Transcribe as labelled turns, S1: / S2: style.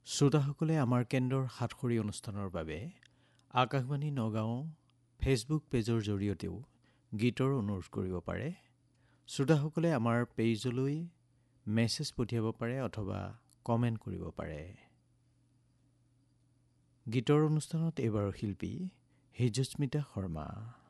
S1: শ্ৰোতাসকলে আমাৰ কেন্দ্ৰৰ সাতসৰী অনুষ্ঠানৰ বাবে আকাশবাণী নগাঁও ফেচবুক পেজৰ জৰিয়তেও গীতৰ অনুৰোধ কৰিব পাৰে। শ্ৰোতাসকলে আমাৰ পেজলৈ মেছেজ পঠিয়াব পাৰে অথবা কমেণ্ট কৰিব পাৰে। গীতৰ অনুষ্ঠানত এইবাৰৰ শিল্পী হিজস্মিতা শৰ্মা।